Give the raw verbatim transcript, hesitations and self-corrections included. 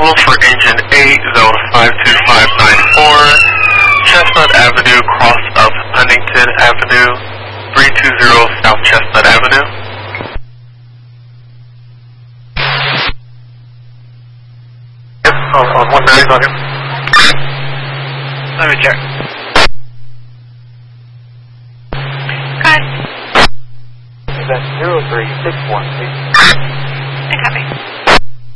available for engine eight, zone five two five nine four, Chestnut Avenue, cross of Huntington Avenue, three two zero South Chestnut Avenue. Yep, on, on one nine on him. Let me check. Good. Is that zero three six one, please?